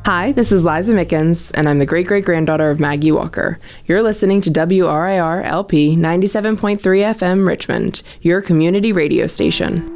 Hi, this is Liza Mickens, and I'm the great-great-granddaughter of Maggie Walker. You're listening to WRIR LP 97.3 FM Richmond, your community radio station.